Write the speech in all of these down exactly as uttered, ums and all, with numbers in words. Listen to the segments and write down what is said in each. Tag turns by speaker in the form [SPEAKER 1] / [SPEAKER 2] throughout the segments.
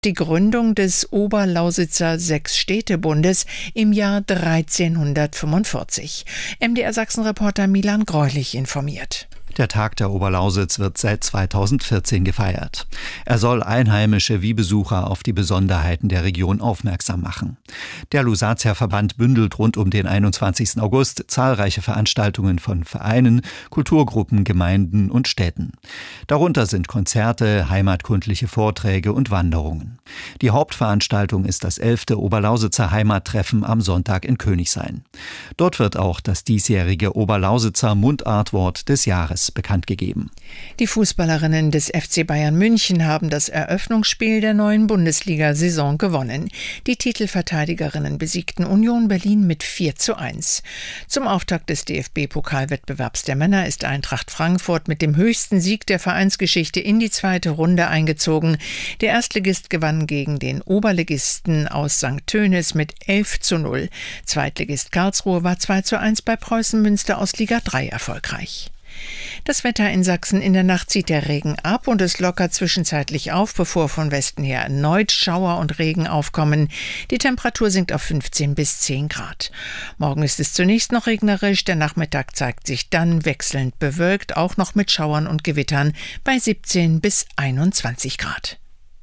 [SPEAKER 1] die Gründung des Oberlausitzer Sechsstädtebundes im Jahr dreizehnhundertfünfundvierzig. M D R Sachsen-Reporter Milan Greulich informiert.
[SPEAKER 2] Der Tag der Oberlausitz wird seit zweitausendvierzehn gefeiert. Er soll Einheimische wie Besucher auf die Besonderheiten der Region aufmerksam machen. Der Lusatier-Verband bündelt rund um den einundzwanzigsten August zahlreiche Veranstaltungen von Vereinen, Kulturgruppen, Gemeinden und Städten. Darunter sind Konzerte, heimatkundliche Vorträge und Wanderungen. Die Hauptveranstaltung ist das elfte Oberlausitzer Heimattreffen am Sonntag in Königshain. Dort wird auch das diesjährige Oberlausitzer Mundartwort des Jahres bekannt gegeben.
[SPEAKER 1] Die Fußballerinnen des F C Bayern München haben das Eröffnungsspiel der neuen Bundesliga-Saison gewonnen. Die Titelverteidigerinnen besiegten Union Berlin mit vier zu eins. Zum Auftakt des D F B-Pokalwettbewerbs der Männer ist Eintracht Frankfurt mit dem höchsten Sieg der Vereinsgeschichte in die zweite Runde eingezogen. Der Erstligist gewann gegen den Oberligisten aus Sankt Tönis mit elf zu null. Zweitligist Karlsruhe war zwei zu eins bei Preußen Münster aus Liga drei erfolgreich. Das Wetter in Sachsen: In der Nacht zieht der Regen ab und es lockert zwischenzeitlich auf, bevor von Westen her erneut Schauer und Regen aufkommen. Die Temperatur sinkt auf fünfzehn bis zehn Grad. Morgen ist es zunächst noch regnerisch, der Nachmittag zeigt sich dann wechselnd bewölkt, auch noch mit Schauern und Gewittern bei siebzehn bis einundzwanzig Grad.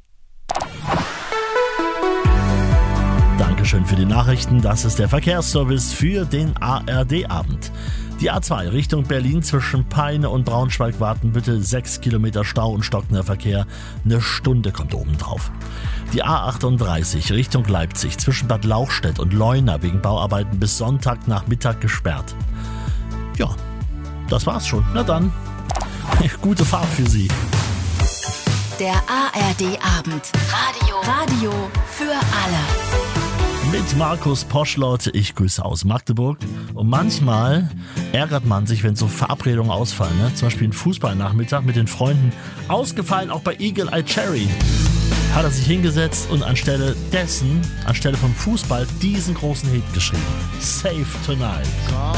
[SPEAKER 3] Dankeschön für die Nachrichten. Das ist der Verkehrsservice für den A R D-Abend. Die A zwei Richtung Berlin zwischen Peine und Braunschweig warten bitte sechs Kilometer Stau und stockender Verkehr. Eine Stunde kommt oben drauf. Die A achtunddreißig Richtung Leipzig zwischen Bad Lauchstädt und Leuna wegen Bauarbeiten bis Sonntagnachmittag gesperrt. Ja, das war's schon. Na dann, gute Fahrt für Sie.
[SPEAKER 4] Der A R D-Abend. Radio. Radio für alle.
[SPEAKER 3] Mit Markus Poschlott, ich grüße aus Magdeburg. Und manchmal ärgert man sich, wenn so Verabredungen ausfallen. Ne? Zum Beispiel ein Fußballnachmittag mit den Freunden. Ausgefallen auch bei Eagle Eye Cherry. Hat er sich hingesetzt und anstelle dessen, anstelle vom Fußball, diesen großen Hit geschrieben. Save Tonight.